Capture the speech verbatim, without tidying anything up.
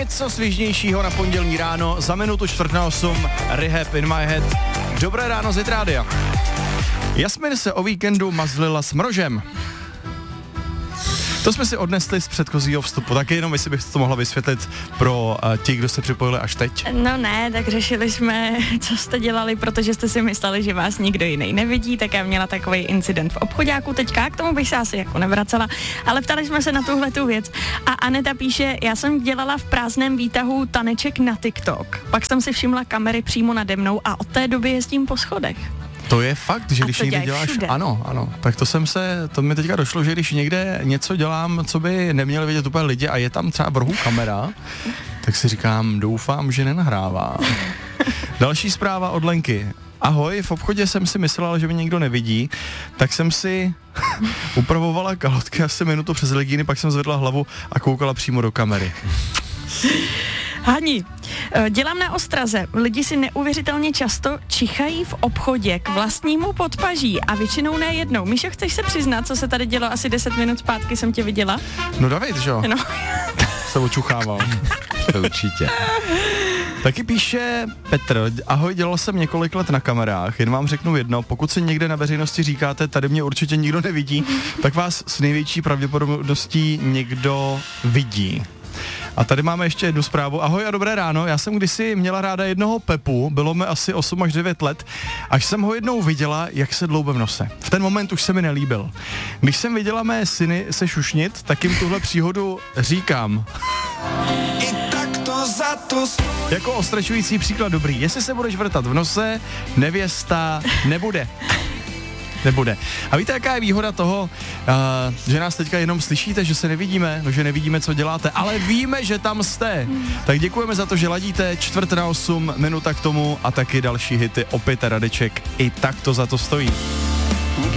něco svižnějšího na pondělní ráno, za minutu čtvrt na osm, Rehab in my head. Dobré ráno z Hit Rádia. Jasmin se o víkendu mazlila s mrožem. To jsme si odnesli z předchozího vstupu, tak jenom jestli bych to mohla vysvětlit pro uh, ti, kdo se připojili až teď. No ne, tak řešili jsme, co jste dělali, protože jste si mysleli, že vás nikdo jiný nevidí, tak já měla takový incident v obchoďáku teďka, k tomu bych se asi jako nevracela, ale ptali jsme se na tuhle tu věc. A Aneta píše, já jsem dělala v prázdném výtahu taneček na TikTok, pak jsem si všimla kamery přímo nade mnou a od té doby jezdím po schodech. To je fakt, že a když to někde děláš, všude. ano, ano, tak to jsem se, to mi teďka došlo, že když někde něco dělám, co by neměli vidět úplně lidi a je tam třeba v rohu kamera, tak si říkám, doufám, že nenahrává. Další zpráva od Lenky. Ahoj, v obchodě jsem si myslela, že mě nikdo nevidí, tak jsem si upravovala kalhotky asi minutu přes legíny, pak jsem zvedla hlavu a koukala přímo do kamery. Hani, dělám na ostraze. Lidi si neuvěřitelně často čichají v obchodě k vlastnímu podpaží a většinou ne jednou. Míšo, chceš se přiznat, co se tady dělo asi deset minut zpátky, jsem tě viděla? No David, že jo? No. Se očuchával. Určitě. Taky píše Petr, ahoj, dělal jsem několik let na kamerách, jen vám řeknu jedno, pokud si někde na veřejnosti říkáte, tady mě určitě nikdo nevidí, tak vás s největší pravděpodobností někdo vidí. A tady máme ještě jednu zprávu. Ahoj a dobré ráno, já jsem kdysi měla ráda jednoho Pepu, bylo mi asi osm až devět let, až jsem ho jednou viděla, jak se dloube v nose. V ten moment už se mi nelíbil. Když jsem viděla mé syny se šušnit, tak jim tuhle příhodu říkám. I tak to za to stojí. Jako ostračující příklad dobrý. Jestli se budeš vrtat v nose, nevěsta nebude. Nebude. A víte, jaká je výhoda toho, uh, že nás teďka jenom slyšíte, že se nevidíme, no, že nevidíme, co děláte, ale víme, že tam jste. Tak děkujeme za to, že ladíte, čtvrt na osm, minuta k tomu a taky další hity, opět Radeček, i tak to za to stojí.